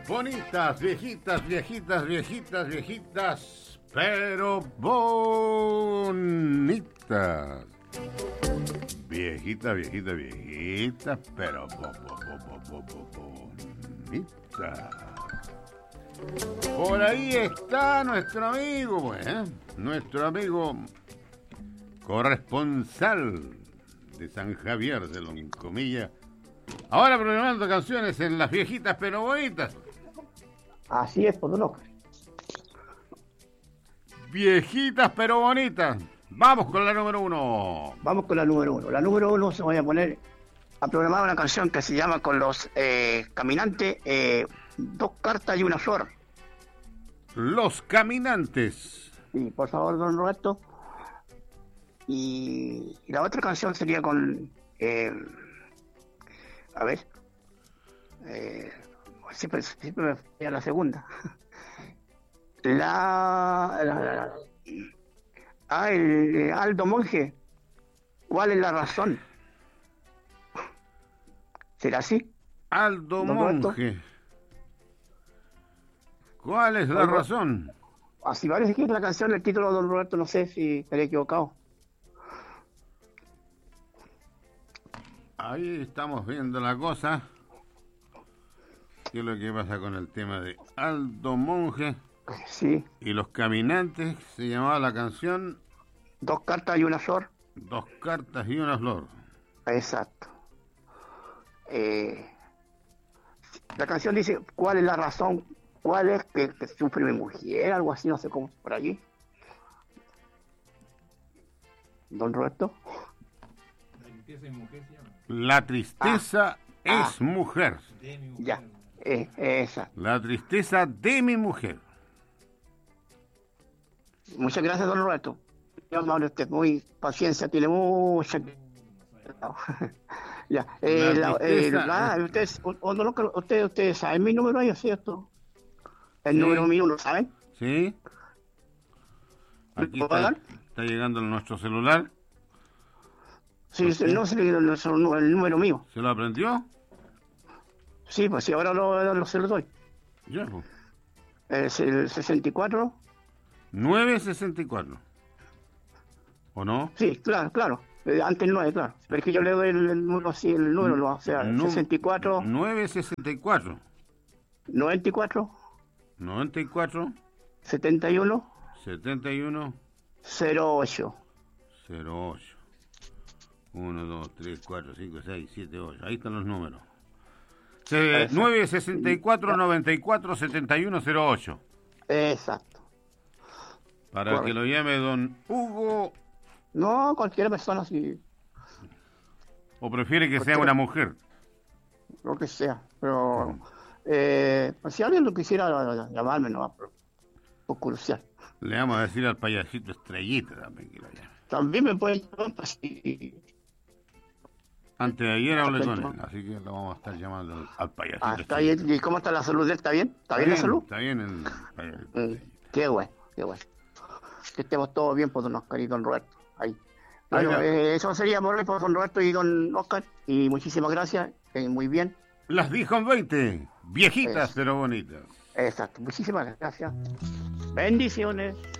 Bonitas, viejitas, viejitas, viejitas, viejitas, pero bonitas. Viejita, viejita, viejita, pero bonita. Por ahí está nuestro amigo, pues, nuestro amigo corresponsal de San Javier de Loncomilla. Ahora programando canciones en las viejitas pero bonitas. Así es, por loco. Viejitas pero bonitas. Vamos con la número uno. Vamos con la número uno. La número uno se voy a poner a programar una canción que se llama Con los Caminantes, Dos Cartas y una Flor. Los Caminantes. Sí, por favor, don Roberto. Y la otra canción sería con... a ver. Siempre me falla la segunda. El Aldo Monje. ¿Cuál es la razón? ¿Será así? Aldo Don Monje. Roberto. ¿Cuál es la razón? Así parece que es la canción, el título, don Roberto, no sé si estaré equivocado. Ahí estamos viendo la cosa. ¿Qué es lo que pasa con el tema de Aldo Monje? Sí. Y los Caminantes, se llamaba la canción Dos cartas y una flor. Dos cartas y una flor. Exacto. La canción dice, ¿cuál es la razón? ¿Cuál es que sufre mi mujer? Algo así, no sé cómo, por allí. Don Roberto. La tristeza es mujer. De mi mujer. Ya. Exacto. La tristeza de mi mujer. Muchas gracias, don Roberto. Muy amable usted, muy paciencia, tiene mucha... Ya, ustedes saben mi número ahí, ¿cierto? El Sí. número mío, ¿lo saben? ¿Sí? Aquí ¿Puedo hablar? está llegando nuestro celular. Sí, no se le dio el número mío. ¿Se lo aprendió? Sí, pues sí, ahora se lo doy. Ya, pues. Es el 64. 964. ¿O no? Sí, claro. Antes el 9, claro. Pero es que yo le doy el número así, el número, o sea, 64. 964. 94. 94. 71. 71. 08. 08. 1, 2, 3, 4, 5, 6, 7, 8. Ahí están los números. 964 94 71 08. Exacto. Para Correcto. que lo llame don Hugo. No, cualquier persona, sí, ¿O prefiere que sea una mujer? lo que sea. Pero pues si alguien lo quisiera llamarme, no, por curiosidad. Le vamos a decir al payasito Estrellita también que lo llame. También me pueden llamar si... Antes de ayer hablé con él, así que lo vamos a estar llamando al payasito está Estrellita. bien. ¿Y cómo está la salud de él? ¿Está bien? ¿Está bien la salud? Está bien el payasito Estrellita. Qué bueno. Que estemos todos bien por don Oscar y don Roberto. Ahí. Bueno, Oiga. eso sería por don Roberto y don Oscar. Y muchísimas gracias. Muy bien. Las dijo en 20. Viejitas Eso. pero bonitas. Exacto. Muchísimas gracias. Bendiciones.